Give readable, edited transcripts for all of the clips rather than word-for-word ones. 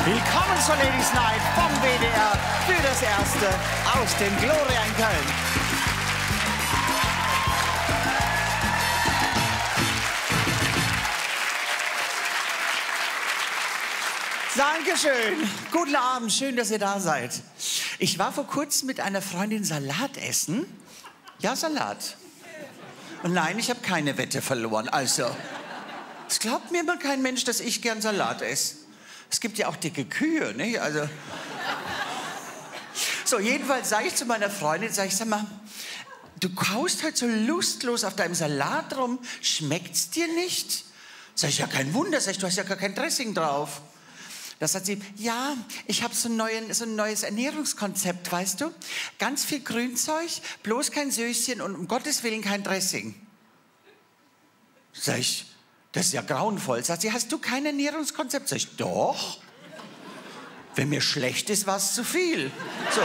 Willkommen zur Ladies Night vom WDR für das Erste aus dem Gloria in Köln. Dankeschön. Guten Abend, schön, dass ihr da seid. Ich war vor kurzem mit einer Freundin Salat essen. Ja, Salat. Und nein, ich habe keine Wette verloren. Also, es glaubt mir immer kein Mensch, dass ich gern Salat esse. Es gibt ja auch dicke Kühe, nicht? Also. So, jedenfalls sage ich zu meiner Freundin, sag mal, du kaust halt so lustlos auf deinem Salat rum, schmeckt's dir nicht? Sag ich, ja, kein Wunder, sag ich, du hast ja gar kein Dressing drauf. Da sagt sie, ja, ich habe so ein neues Ernährungskonzept, weißt du? Ganz viel Grünzeug, bloß kein Söschen und um Gottes Willen kein Dressing. Sag ich, das ist ja grauenvoll. Sagt sie, hast du kein Ernährungskonzept? Sag ich, doch. Wenn mir schlecht ist, war es zu viel. So.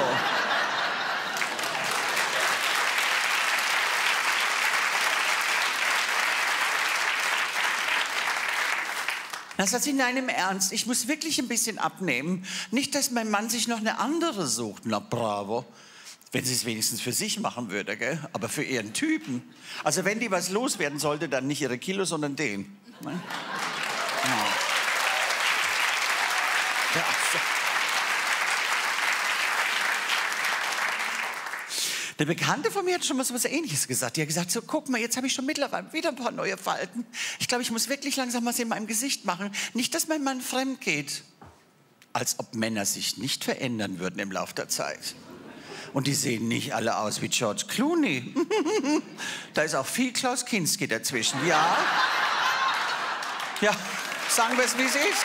Dann sagt sie, nein, im Ernst, ich muss wirklich ein bisschen abnehmen. Nicht, dass mein Mann sich noch eine andere sucht. Na, bravo. Wenn sie es wenigstens für sich machen würde, gell? Aber für ihren Typen. Also wenn die was loswerden sollte, dann nicht ihre Kilo, sondern den. Ne? Ja. Ja, so. Eine Bekannte von mir hat schon mal so was Ähnliches gesagt. Die hat gesagt, so, guck mal, jetzt habe ich schon mittlerweile wieder ein paar neue Falten. Ich glaube, ich muss wirklich langsam was in meinem Gesicht machen. Nicht, dass mein Mann fremd geht. Als ob Männer sich nicht verändern würden im Laufe der Zeit. Und die sehen nicht alle aus wie George Clooney. Da ist auch viel Klaus Kinski dazwischen. Ja, ja, sagen wir es, wie es ist.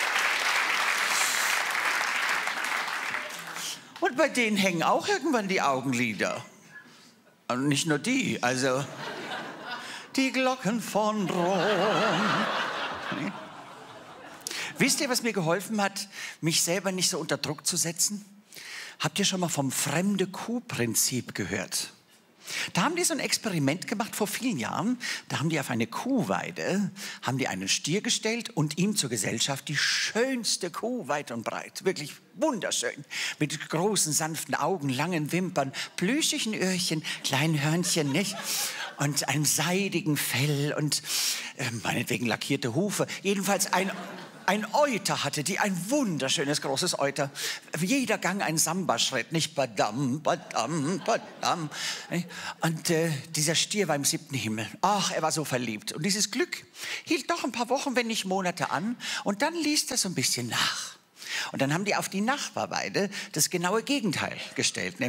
Und bei denen hängen auch irgendwann die Augenlider. Und nicht nur die, also die Glocken von Rom. Nee. Wisst ihr, was mir geholfen hat, mich selber nicht so unter Druck zu setzen? Habt ihr schon mal vom Fremde-Kuh-Prinzip gehört? Da haben die so ein Experiment gemacht vor vielen Jahren. Da haben die auf eine Kuhweide, haben die einen Stier gestellt und ihm zur Gesellschaft die schönste Kuh weit und breit. Wirklich wunderschön. Mit großen, sanften Augen, langen Wimpern, plüschigen Öhrchen, kleinen Hörnchen, nicht? Und einem seidigen Fell und meinetwegen lackierte Hufe. Jedenfalls ein Euter hatte die, ein wunderschönes großes Euter. Jeder Gang ein Samba-Schritt, nicht badam, badam, badam. Und dieser Stier war im 7. Himmel. Ach, er war so verliebt. Und dieses Glück hielt doch ein paar Wochen, wenn nicht Monate an. Und dann ließ das so ein bisschen nach. Und dann haben die auf die Nachbarweide das genaue Gegenteil gestellt.